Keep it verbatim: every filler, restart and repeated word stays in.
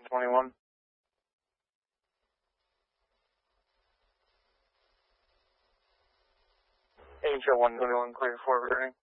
twenty-one. H L one twenty-one, clear for returning.